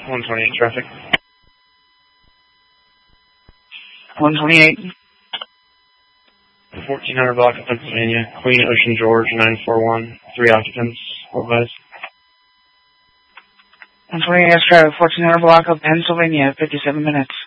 128 traffic. 128. 1400 block of Pennsylvania, Queen Ocean George, 941, 3 occupants, advised. 128 traffic, 1400 block of Pennsylvania, 57 minutes.